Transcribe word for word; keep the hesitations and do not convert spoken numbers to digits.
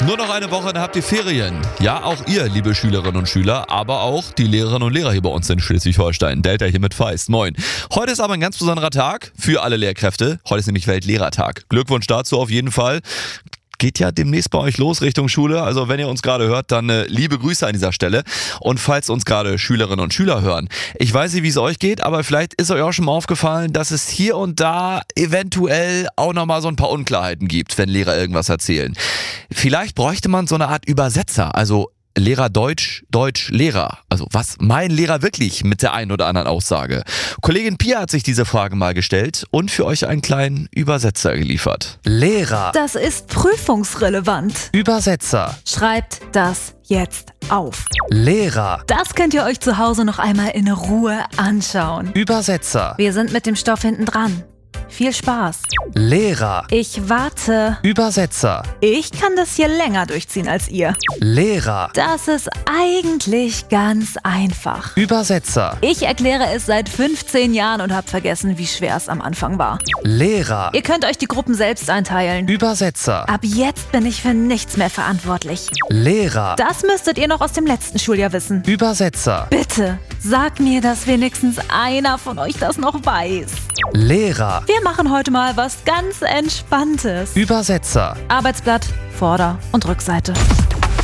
Nur noch eine Woche, dann habt ihr Ferien. Ja, auch ihr, liebe Schülerinnen und Schüler, aber auch die Lehrerinnen und Lehrer hier bei uns in Schleswig-Holstein. Delta hier mit Feist. Moin. Heute ist aber ein ganz besonderer Tag für alle Lehrkräfte. Heute ist nämlich Weltlehrertag. Glückwunsch dazu auf jeden Fall. Geht ja demnächst bei euch los Richtung Schule. Also wenn ihr uns gerade hört, dann äh, liebe Grüße an dieser Stelle. Und falls uns gerade Schülerinnen und Schüler hören, ich weiß nicht, wie es euch geht, aber vielleicht ist euch auch schon mal aufgefallen, dass es hier und da eventuell auch nochmal so ein paar Unklarheiten gibt, wenn Lehrer irgendwas erzählen. Vielleicht bräuchte man so eine Art Übersetzer, also Lehrer Deutsch, Deutsch, Lehrer. Also was meinen Lehrer wirklich mit der einen oder anderen Aussage? Kollegin Pia hat sich diese Frage mal gestellt und für euch einen kleinen Übersetzer geliefert. Lehrer. Das ist prüfungsrelevant. Übersetzer. Schreibt das jetzt auf. Lehrer. Das könnt ihr euch zu Hause noch einmal in Ruhe anschauen. Übersetzer. Wir sind mit dem Stoff hinten dran. Viel Spaß. Lehrer. Ich warte. Übersetzer. Ich kann das hier länger durchziehen als ihr. Lehrer. Das ist eigentlich ganz einfach. Übersetzer. Ich erkläre es seit fünfzehn Jahren und habe vergessen, wie schwer es am Anfang war. Lehrer. Ihr könnt euch die Gruppen selbst einteilen. Übersetzer. Ab jetzt bin ich für nichts mehr verantwortlich. Lehrer. Das müsstet ihr noch aus dem letzten Schuljahr wissen. Übersetzer. Bitte, sag mir, dass wenigstens einer von euch das noch weiß. Lehrer. Wir machen heute mal was ganz Entspanntes. Übersetzer. Arbeitsblatt, Vorder- und Rückseite.